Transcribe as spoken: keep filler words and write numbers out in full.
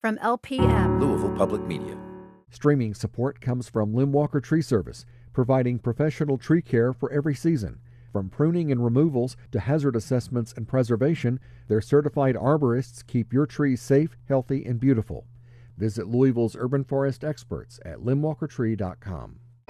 from L P M, Louisville Public Media. Streaming support comes from Limwalker Tree Service, providing professional tree care for every season. From pruning and removals to hazard assessments and preservation, their certified arborists keep your trees safe, healthy, and beautiful. Visit Louisville's urban forest experts at limwalker tree dot com.